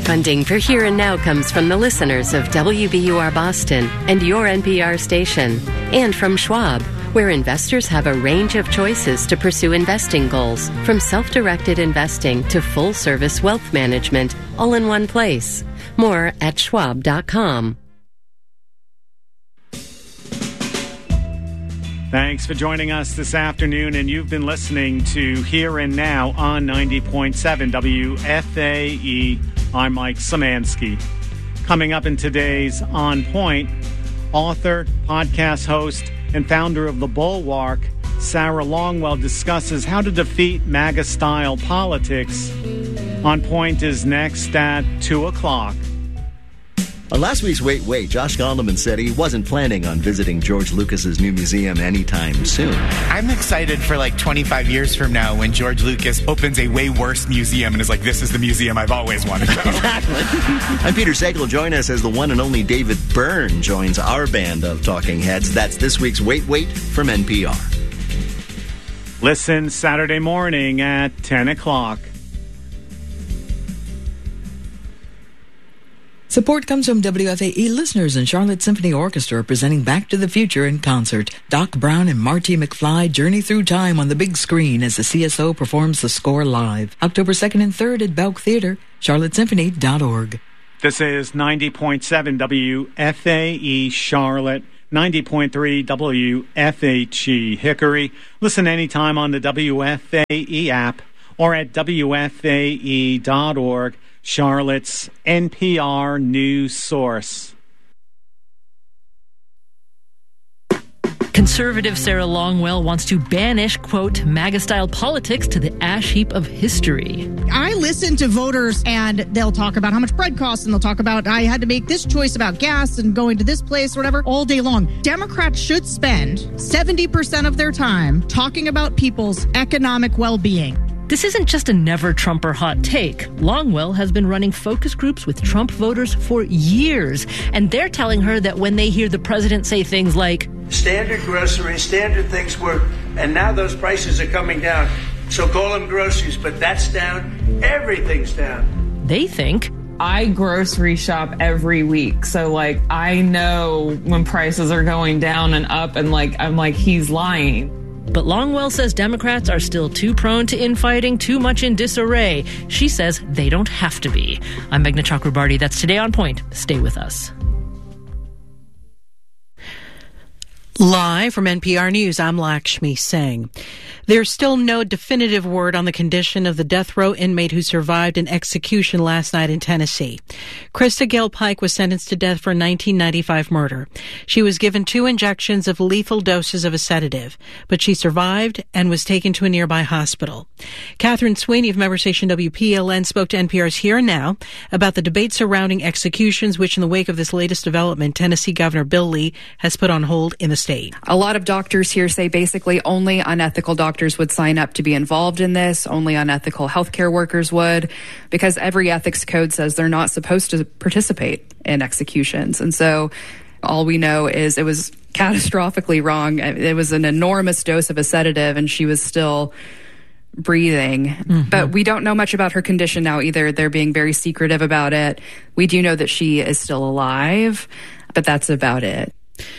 Funding for Here and Now comes from the listeners of WBUR Boston and your NPR station, and from Schwab, where investors have a range of choices to pursue investing goals, from self-directed investing to full-service wealth management, all in one place. More at schwab.com. Thanks for joining us this afternoon, and you've been listening to Here and Now on 90.7 WFAE. I'm Mike Szymanski. Coming up in today's On Point, author, podcast host, and founder of The Bulwark, Sarah Longwell discusses how to defeat MAGA-style politics. On Point is next at 2 o'clock. On last week's Wait, Josh Gondelman said he wasn't planning on visiting George Lucas's new museum anytime soon. I'm excited for like 25 years from now when George Lucas opens a way worse museum and is like, this is the museum I've always wanted to go. Exactly. I'm Peter Sagal. Join us as the one and only David Byrne joins our band of talking heads. That's this week's Wait from NPR. Listen Saturday morning at 10 o'clock. Support comes from WFAE listeners and Charlotte Symphony Orchestra presenting Back to the Future in concert. Doc Brown and Marty McFly journey through time on the big screen as the CSO performs the score live. October 2nd and 3rd at Belk Theater, charlottesymphony.org. This is 90.7 WFAE Charlotte, 90.3 WFHE Hickory. Listen anytime on the WFAE app or at WFAE.org. Charlotte's NPR news source. Conservative Sarah Longwell wants to banish, quote, MAGA-style politics to the ash heap of history. I listen to voters, and they'll talk about how much bread costs, and they'll talk about I had to make this choice about gas and going to this place or whatever all day long. Democrats should spend 70% of their time talking about people's economic well-being. This isn't just a never-Trumper hot take. Longwell has been running focus groups with Trump voters for years, and they're telling her that when they hear the president say things like, standard groceries, standard things work, and now those prices are coming down. So call them groceries, but that's down, everything's down. They think, I grocery shop every week, so like I know when prices are going down and up, and I'm like, he's lying. But Longwell says Democrats are still too prone to infighting, too much in disarray. She says they don't have to be. I'm Meghna Chakrabarty. That's Today on Point. Stay with us. Live from NPR News, I'm Lakshmi Singh. There's still no definitive word on the condition of the death row inmate who survived an execution last night in Tennessee. Krista Gale Pike was sentenced to death for 1995 murder. She was given 2 injections of lethal doses of a sedative, but she survived and was taken to a nearby hospital. Catherine Sweeney of member station WPLN spoke to NPR's Here and Now about the debate surrounding executions, which in the wake of this latest development, Tennessee Governor Bill Lee has put on hold in the state. A lot of doctors here say basically only unethical doctors would sign up to be involved in this. Only unethical healthcare workers would, because every ethics code says they're not supposed to participate in executions. And so all we know is it was catastrophically wrong. It was an enormous dose of a sedative, and she was still breathing. Mm-hmm. But we don't know much about her condition now either. They're being very secretive about it. We do know that she is still alive, but that's about it.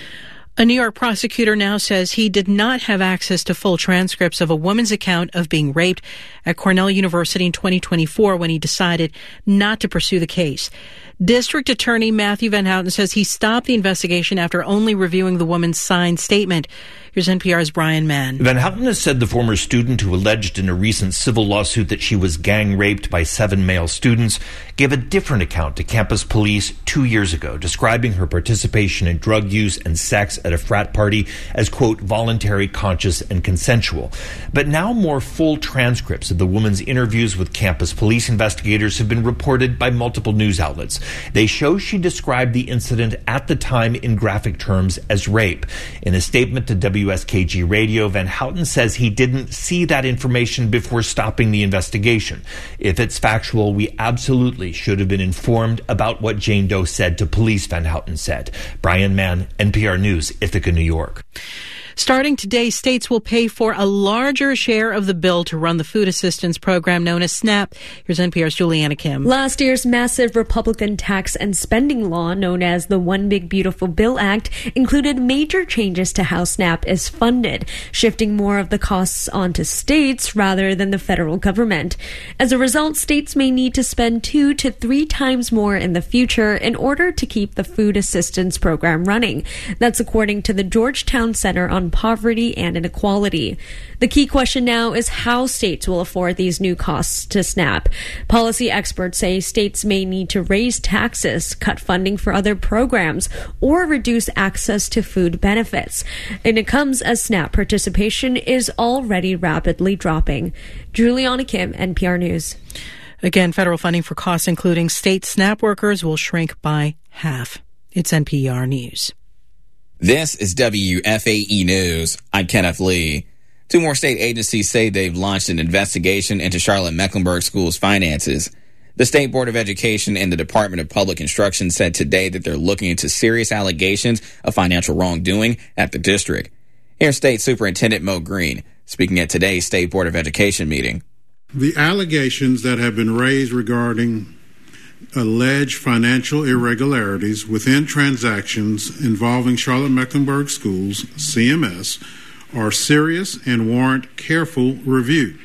A New York prosecutor now says he did not have access to full transcripts of a woman's account of being raped at Cornell University in 2024 when he decided not to pursue the case. District Attorney Matthew Van Houten says he stopped the investigation after only reviewing the woman's signed statement. Here's NPR's Brian Mann. Van Houten has said the former student who alleged in a recent civil lawsuit that she was gang raped by 7 male students gave a different account to campus police 2 years ago, describing her participation in drug use and sex at a frat party as, quote, voluntary, conscious, and consensual. But now more full transcripts of the woman's interviews with campus police investigators have been reported by multiple news outlets. They show she described the incident at the time in graphic terms as rape. In a statement to WSKG Radio, Van Houten says he didn't see that information before stopping the investigation. If it's factual, we absolutely should have been informed about what Jane Doe said to police, Van Houten said. Brian Mann, NPR News, Ithaca, New York. Starting today, states will pay for a larger share of the bill to run the food assistance program known as SNAP. Here's NPR's Juliana Kim. Last year's massive Republican tax and spending law, known as the One Big Beautiful Bill Act, included major changes to how SNAP is funded, shifting more of the costs onto states rather than the federal government. As a result, states may need to spend 2 to 3 times more in the future in order to keep the food assistance program running. That's according to the Georgetown Center on Poverty and Inequality. The key question now is how states will afford these new costs to SNAP. Policy experts say states may need to raise taxes, cut funding for other programs, or reduce access to food benefits. And it comes as SNAP participation is already rapidly dropping. Juliana Kim, NPR News. Again, federal funding for costs including state SNAP workers will shrink by half. It's NPR News. This is WFAE News. I'm Kenneth Lee. 2 more state agencies say they've launched an investigation into Charlotte-Mecklenburg School's finances. The State Board of Education and the Department of Public Instruction said today that they're looking into serious allegations of financial wrongdoing at the district. Here's State Superintendent Mo Green speaking at today's State Board of Education meeting. The allegations that have been raised regarding alleged financial irregularities within transactions involving Charlotte-Mecklenburg Schools, CMS, are serious and warrant careful review.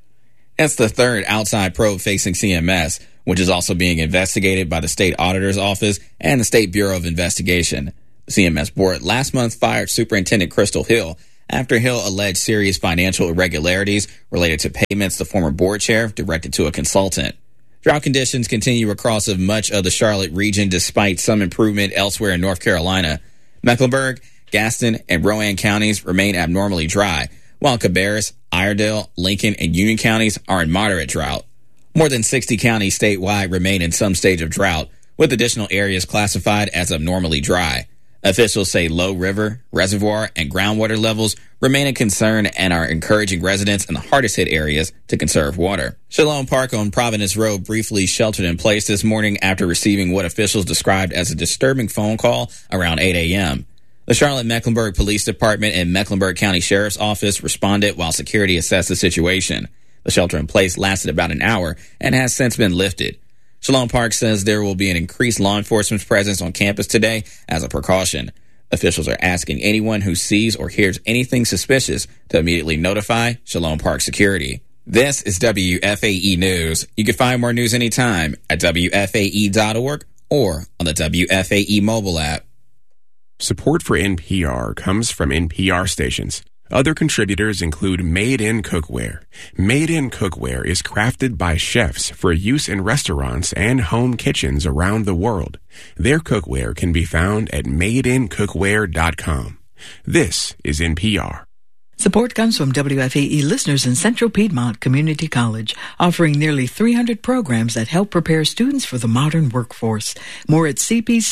It's the third outside probe facing CMS, which is also being investigated by the State Auditor's Office and the State Bureau of Investigation. The CMS board last month fired Superintendent Crystal Hill after Hill alleged serious financial irregularities related to payments the former board chair directed to a consultant. Drought conditions continue across much of the Charlotte region despite some improvement elsewhere in North Carolina. Mecklenburg, Gaston, and Rowan counties remain abnormally dry, while Cabarrus, Iredell, Lincoln, and Union counties are in moderate drought. More than 60 counties statewide remain in some stage of drought, with additional areas classified as abnormally dry. Officials say low river, reservoir, and groundwater levels remain a concern and are encouraging residents in the hardest hit areas to conserve water. Shalom Park on Providence Road briefly sheltered in place this morning after receiving what officials described as a disturbing phone call around 8 a.m. The Charlotte-Mecklenburg Police Department and Mecklenburg County Sheriff's Office responded while security assessed the situation. The shelter in place lasted about an hour and has since been lifted. Shalom Park says there will be an increased law enforcement presence on campus today as a precaution. Officials are asking anyone who sees or hears anything suspicious to immediately notify Shalom Park Security. This is WFAE News. You can find more news anytime at WFAE.org or on the WFAE mobile app. Support for NPR comes from NPR stations. Other contributors include Made in Cookware. Made in Cookware is crafted by chefs for use in restaurants and home kitchens around the world. Their cookware can be found at madeincookware.com. This is NPR. Support comes from WFAE listeners in Central Piedmont Community College, offering nearly 300 programs that help prepare students for the modern workforce. More at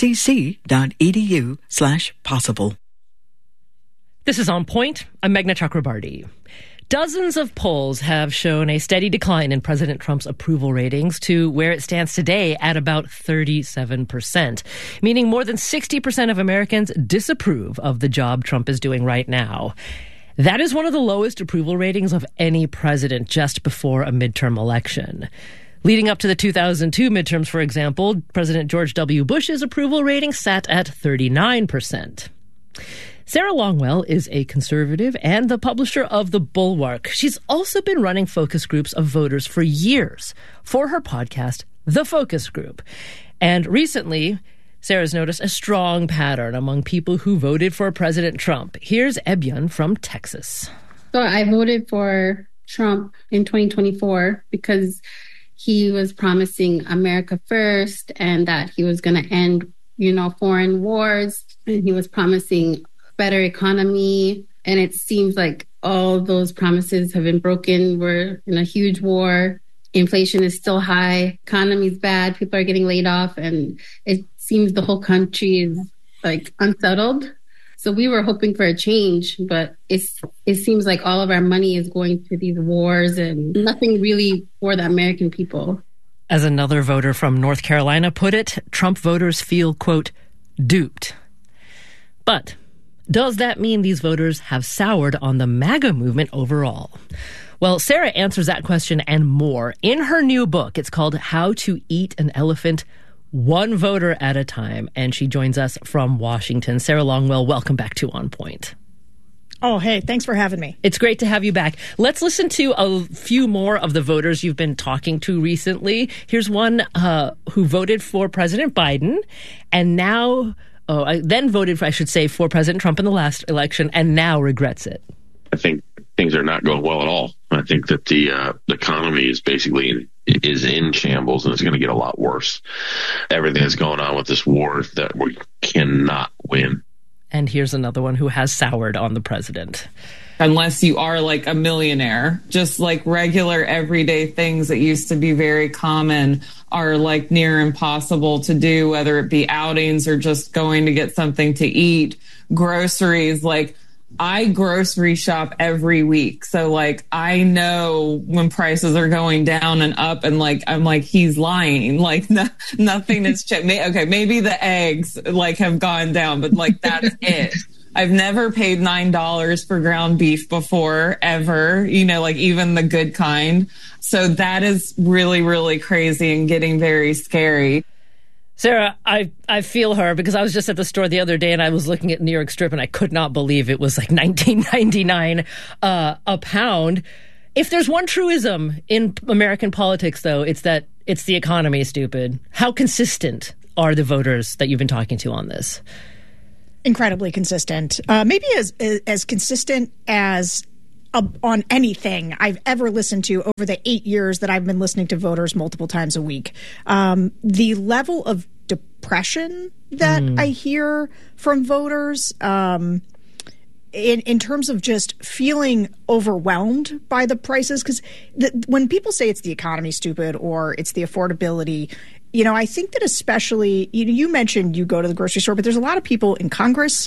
cpcc.edu/possible. This is On Point. I'm Meghna Chakrabarti. Dozens of polls have shown a steady decline in President Trump's approval ratings to where it stands today at about 37%, meaning more than 60% of Americans disapprove of the job Trump is doing right now. That is one of the lowest approval ratings of any president just before a midterm election. Leading up to the 2002 midterms, for example, President George W. Bush's approval rating sat at 39%. Sarah Longwell is a conservative and the publisher of The Bulwark. She's also been running focus groups of voters for years for her podcast, The Focus Group. And recently, Sarah's noticed a strong pattern among people who voted for President Trump. Here's Ebyon from Texas. So I voted for Trump in 2024 because he was promising America first and that he was going to end, foreign wars. And he was promising better economy. And it seems like all those promises have been broken. We're in a huge war. Inflation is still high. Economy's bad. People are getting laid off. And it seems the whole country is unsettled. So we were hoping for a change, but it seems like all of our money is going to these wars and nothing really for the American people. As another voter from North Carolina put it, Trump voters feel, quote, duped. But Does that mean these voters have soured on the MAGA movement overall? Well, Sarah answers that question and more in her new book. It's called How to Eat an Elephant One Voter at a Time, and she joins us from Washington. Sarah Longwell, welcome back to On Point. Oh, hey, thanks for having me. It's great to have you back. Let's listen to a few more of the voters you've been talking to recently. Here's one who voted for President Biden and now, then voted for, for President Trump in the last election and now regrets it. I think things are not going well at all. I think that the economy is basically in shambles, and it's going to get a lot worse. Everything that's going on with this war that we cannot win. And here's another one who has soured on the president. Unless you are like a millionaire, just like regular everyday things that used to be very common are like near impossible to do, whether it be outings or just going to get something to eat, groceries. Like, I grocery shop every week. So like, I know when prices are going down and up, and like, I'm like, he's lying. Like nothing has checked. Okay. Maybe the eggs like have gone down, but like, that's it. I've never paid $9 for ground beef before, ever, like even the good kind. So that is really, really crazy and getting very scary. Sarah, I feel her because I was just at the store the other day and I was looking at New York Strip and I could not believe it was like $19.99 a pound. If there's one truism in American politics, though, it's that it's the economy, stupid. How consistent are the voters that you've been talking to on this? Incredibly consistent. Maybe as consistent as on anything I've ever listened to over the 8 years that I've been listening to voters multiple times a week. The level of depression that I hear from voters in terms of just feeling overwhelmed by the prices, because when people say it's the economy, stupid, or it's the affordability, I think that especially, you mentioned you go to the grocery store, but there's a lot of people in Congress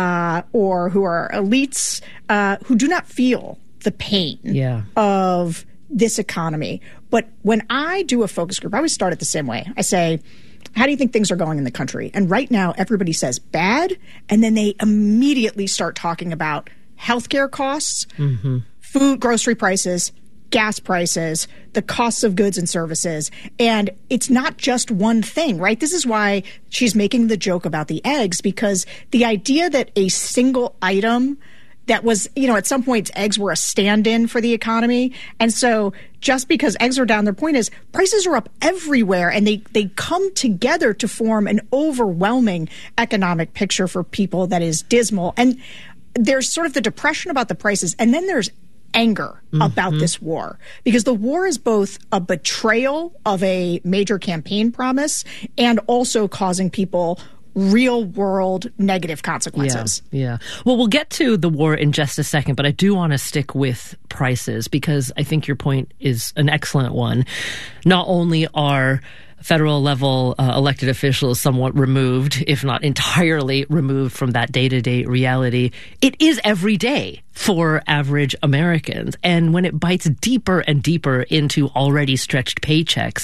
or who are elites who do not feel the pain of this economy. But when I do a focus group, I always start it the same way. I say, how do you think things are going in the country? And right now, everybody says bad, and then they immediately start talking about healthcare costs, food, grocery prices, gas prices, the costs of goods and services. And it's not just one thing, right? This is why she's making the joke about the eggs, because the idea that a single item that was, at some point eggs were a stand-in for the economy. And so just because eggs are down, their point is prices are up everywhere, and they come together to form an overwhelming economic picture for people that is dismal. And there's sort of the depression about the prices, and then there's anger about this war, because the war is both a betrayal of a major campaign promise and also causing people real world negative consequences. Yeah. Well, we'll get to the war in just a second, but I do want to stick with prices because I think your point is an excellent one. Not only are federal level elected officials somewhat removed, if not entirely removed from that day-to-day reality, it is every day for average Americans. And when it bites deeper and deeper into already stretched paychecks,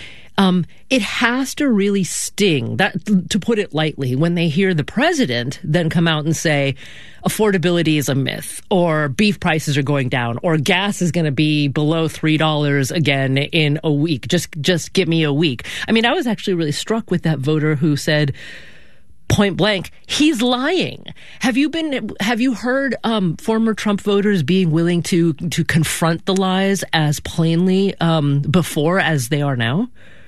it has to really sting, that, to put it lightly, when they hear the president then come out and say affordability is a myth, or beef prices are going down, or gas is going to be below $3 again in a week. Just give me a week. I mean, I was actually really struck with that voter who said, point blank, he's lying. Have you heard former Trump voters being willing to confront the lies as plainly before as they are now?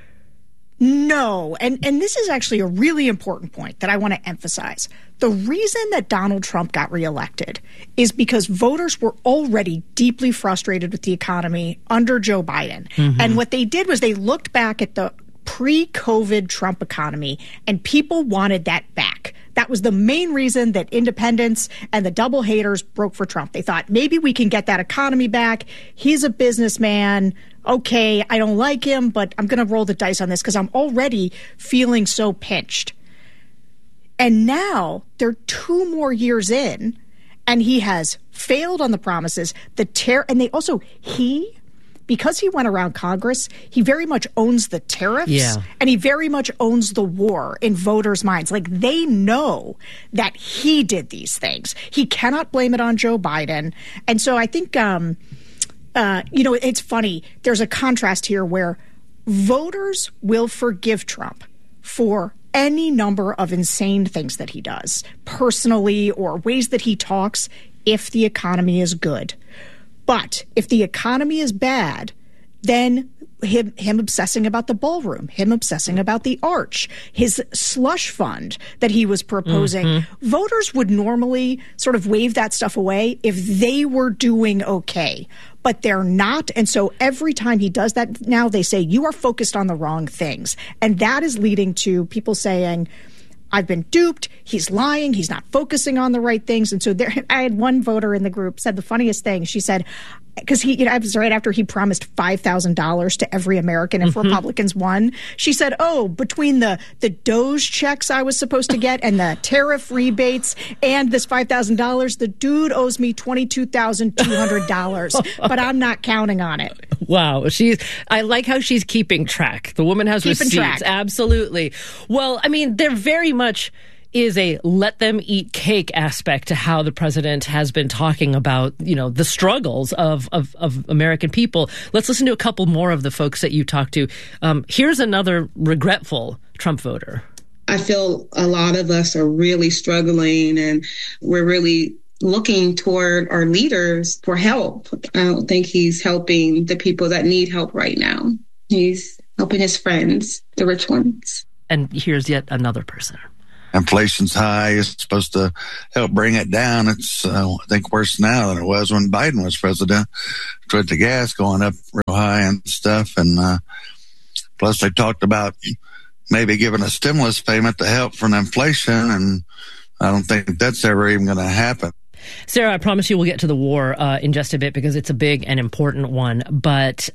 No. And this is actually a really important point that I want to emphasize. The reason that Donald Trump got reelected is because voters were already deeply frustrated with the economy under Joe Biden. And what they did was they looked back at the pre-COVID Trump economy, and people wanted that back. That was the main reason that independents and the double haters broke for Trump. They thought, maybe we can get that economy back. He's a businessman. Okay, I don't like him, but I'm going to roll the dice on this because I'm already feeling so pinched. And now they're 2 more years in, and he has failed on the promises. And they also, he because he went around Congress, he very much owns the tariffs. Yeah. And he very much owns the war in voters' minds. Like, they know that he did these things. He cannot blame it on Joe Biden. And so I think, it's funny. There's a contrast here where voters will forgive Trump for any number of insane things that he does, personally or ways that he talks, if the economy is good. But if the economy is bad, then him obsessing about the ballroom, him obsessing about the arch, his slush fund that he was proposing, voters would normally sort of wave that stuff away if they were doing okay. But they're not. And so every time he does that now, they say, you are focused on the wrong things. And that is leading to people saying, I've been duped. He's lying. He's not focusing on the right things. And so I had one voter in the group said the funniest thing. She said, because it was right after he promised $5,000 to every American if Republicans won. She said, between the Doge checks I was supposed to get and the tariff rebates and this $5,000, the dude owes me $22,200, but I'm not counting on it. Wow. I like how she's keeping track. The woman has receipts. Track. Absolutely. Well, I mean, there very much is a let them eat cake aspect to how the president has been talking about, the struggles of American people. Let's listen to a couple more of the folks that you talked to. Here's another regretful Trump voter. I feel a lot of us are really struggling, and we're really looking toward our leaders for help. I don't think he's helping the people that need help right now. He's helping his friends, the rich ones. And here's yet another person. Inflation's high. It's supposed to help bring it down. It's, I think, worse now than it was when Biden was president, with the gas going up real high and stuff. And plus, they talked about maybe giving a stimulus payment to help from inflation, and I don't think that's ever even going to happen. Sarah, I promise you we'll get to the war in just a bit because it's a big and important one. But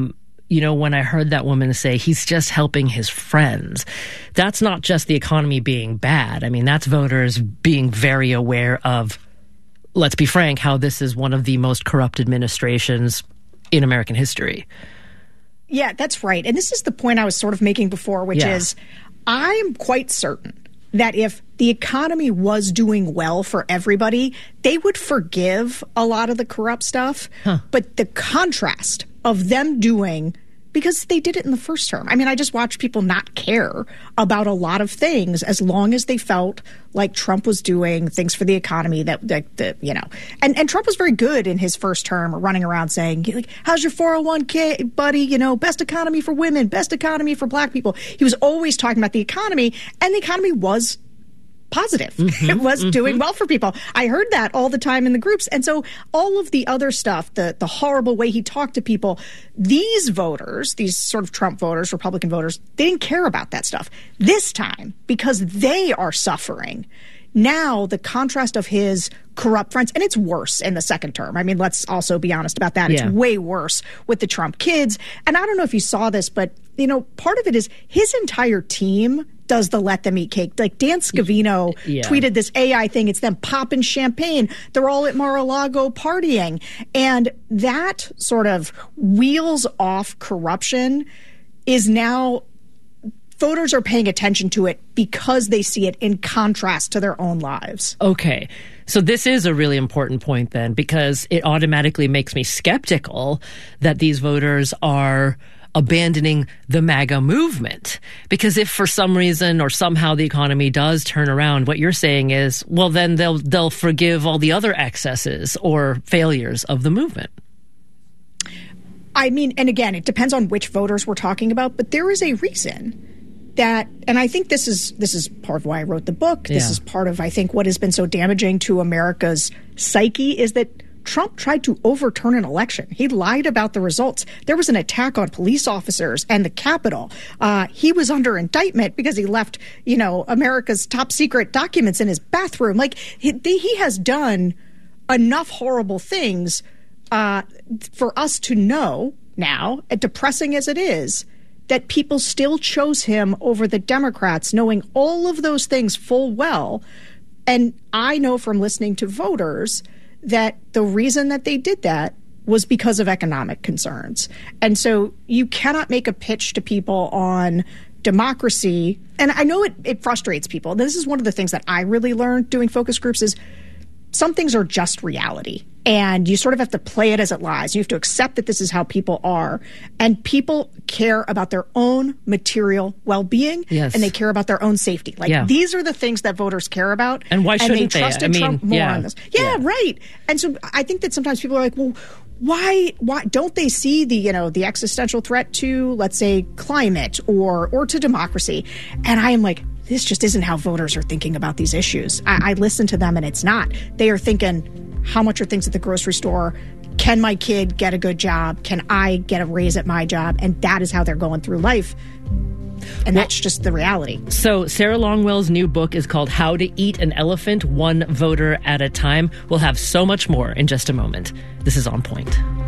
when I heard that woman say he's just helping his friends, that's not just the economy being bad. I mean, that's voters being very aware of, let's be frank, how this is one of the most corrupt administrations in American history. Yeah, that's right. And this is the point I was sort of making before, which is I'm quite certain that if the economy was doing well for everybody, they would forgive a lot of the corrupt stuff. But the contrast of them doing, because they did it in the first term. I mean, I just watched people not care about a lot of things as long as they felt like Trump was doing things for the economy that And Trump was very good in his first term, running around saying, like, how's your 401k, buddy? Best economy for women, best economy for black people. He was always talking about the economy, and the economy was positive. It was doing well for people. I heard that all the time in the groups. And so all of the other stuff, the horrible way he talked to people, these voters, these sort of Trump voters, Republican voters, they didn't care about that stuff. This time, because they are suffering, now the contrast of his corrupt friends, and it's worse in the second term. I mean, let's also be honest about that. It's way worse with the Trump kids. And I don't know if you saw this, but, part of it is his entire team does the let them eat cake. Like Dan Scavino tweeted this AI thing. It's them popping champagne. They're all at Mar-a-Lago partying. And that sort of wheels off corruption is now, voters are paying attention to it because they see it in contrast to their own lives. Okay. So this is a really important point then, because it automatically makes me skeptical that these voters are abandoning the MAGA movement. Because if for some reason or somehow the economy does turn around, what you're saying is, well, then they'll forgive all the other excesses or failures of the movement. I mean, and again, it depends on which voters we're talking about, but there is a reason that, and I think this is part of why I wrote the book. This is part of, I think, what has been so damaging to America's psyche is that Trump tried to overturn an election. He lied about the results. There was an attack on police officers and the Capitol. He was under indictment because he left, America's top secret documents in his bathroom. Like he has done enough horrible things for us to know now, depressing as it is, that people still chose him over the Democrats, knowing all of those things full well. And I know from listening to voters that the reason that they did that was because of economic concerns. And so you cannot make a pitch to people on democracy. And I know it frustrates people. This is one of the things that I really learned doing focus groups is some things are just reality. And you sort of have to play it as it lies. You have to accept that this is how people are. And people care about their own material well-being. Yes. And they care about their own safety. Like, these are the things that voters care about. And why shouldn't they? Trusted Trump more on this. Yeah, right. And so I think that sometimes people are like, well, why don't they see the existential threat to, let's say, climate or to democracy? And I am like, this just isn't how voters are thinking about these issues. I listen to them and it's not. They are thinking, how much are things at the grocery store? Can my kid get a good job? Can I get a raise at my job? And that is how they're going through life. And that's just the reality. So Sarah Longwell's new book is called How to Eat an Elephant, One Voter at a Time. We'll have so much more in just a moment. This is On Point.